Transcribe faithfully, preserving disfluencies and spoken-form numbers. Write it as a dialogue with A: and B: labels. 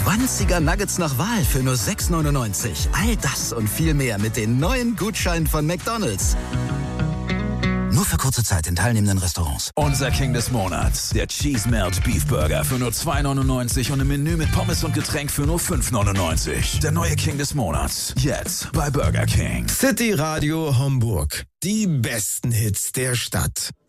A: zwanziger Nuggets nach Wahl für nur sechs neunundneunzig. All das und viel mehr mit den neuen Gutscheinen von McDonald's. Nur für kurze Zeit in teilnehmenden Restaurants.
B: Unser King des Monats, der Cheese Melt Beef Burger für nur zwei neunundneunzig und im Menü mit Pommes und Getränk für nur fünf neunundneunzig. Der neue King des Monats, jetzt bei Burger King.
C: City Radio Homburg, die besten Hits der Stadt.